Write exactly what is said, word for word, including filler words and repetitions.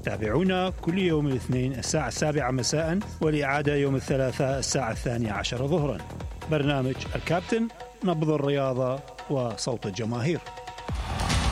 تابعونا كل يوم الاثنين الساعة السابعة مساء، والإعادة يوم الثلاثاء الساعة الثانية عشر ظهرا. برنامج الكابتن، نبض الرياضة وصوت الجماهير.